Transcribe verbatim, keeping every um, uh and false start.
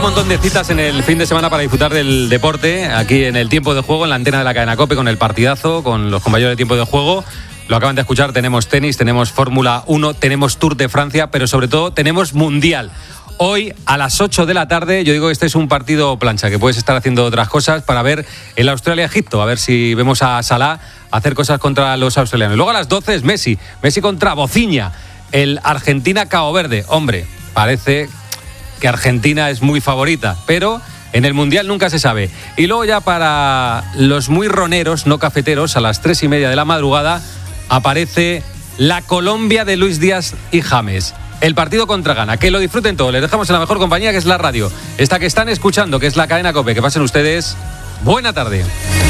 montón de citas en el fin de semana para disfrutar del deporte, aquí en el tiempo de juego, en la antena de la cadena COPE, con el partidazo, con los compañeros de tiempo de juego. Lo acaban de escuchar, tenemos tenis, tenemos Fórmula uno, tenemos Tour de Francia, pero sobre todo tenemos Mundial. Hoy a las ocho de la tarde, yo digo que este es un partido plancha, que puedes estar haciendo otras cosas para ver el Australia-Egipto, a ver si vemos a Salah hacer cosas contra los australianos. Luego a las doce es Messi, Messi contra Bociña, el Argentina-Cabo Verde. Hombre, parece que Argentina es muy favorita, pero en el Mundial nunca se sabe. Y luego ya para los muy roneros, no cafeteros, a las tres y media de la madrugada aparece la Colombia de Luis Díaz y James. El partido contra Ghana. Que lo disfruten todos. Les dejamos en la mejor compañía, que es la radio. Esta que están escuchando, que es la cadena COPE. Que pasen ustedes buena tarde.